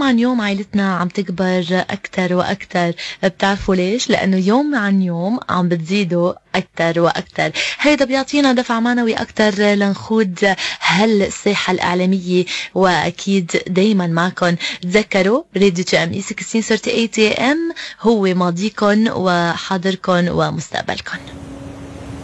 عن يوم عائلتنا عم تكبر أكتر وأكتر. بتعرفوا ليش؟ لأنه يوم عن يوم عم بتزيدوا أكتر وأكتر. هيدا بيعطينا دفع معنوي أكتر لنخوض هالساحة الإعلامية، وأكيد دايما معكم. تذكروا راديو جي ام اي 1638 AM هو ماضيكم وحاضركم ومستقبلكم.